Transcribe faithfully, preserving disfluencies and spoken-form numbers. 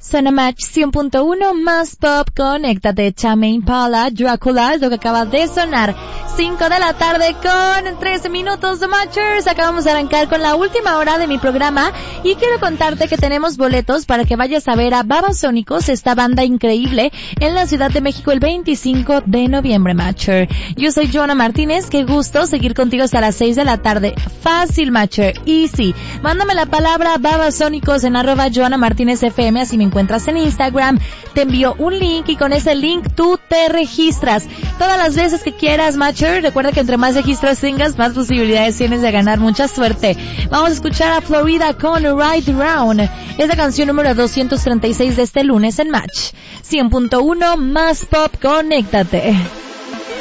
Suena Match cien punto uno más pop, conéctate. Tame Impala, Drácula, es lo que acaba de sonar. cinco de la tarde con trece minutos de Matchers. Acabamos de arrancar con la última hora de mi programa y quiero contarte que tenemos boletos para que vayas a ver a Babasónicos, esta banda increíble, en la Ciudad de México el veinticinco de noviembre, Matcher. Yo soy Joana Martínez, qué gusto seguir contigo hasta las seis de la tarde. Fácil, Matcher, easy. Mándame la palabra Babasónicos en arroba Joana Martínez F M, así me encuentras en Instagram, te envío un link y con ese link tú te registras todas las veces que quieras, Matcher. Recuerda que entre más registros tengas, más posibilidades tienes de ganar. Mucha suerte. Vamos a escuchar a Florida con Right Round. Es la canción número doscientos treinta y seis de este lunes en Match cien punto uno más pop, conéctate.